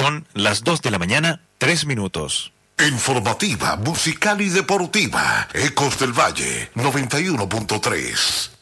Son las 2 de la mañana, 3 minutos. Informativa, musical y deportiva. Ecos del Valle, 91.3.